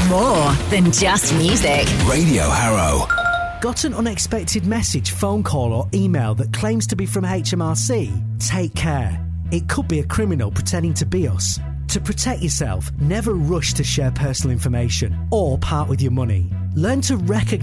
More than just music. Radio Harrow. Got an unexpected message, phone call or email that claims to be from HMRC? Take care. It could be a criminal pretending to be us. To protect yourself, never rush to share personal information or part with your money. Learn to recognise